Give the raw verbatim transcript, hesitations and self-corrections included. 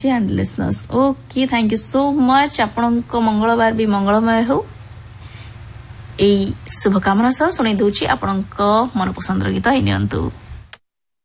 And listeners okay thank you so much आपण मंगलवार भी मंगलमय हो शुभकामना सह शुणी दूची आपण मन पसंद गीत ही नियंतु।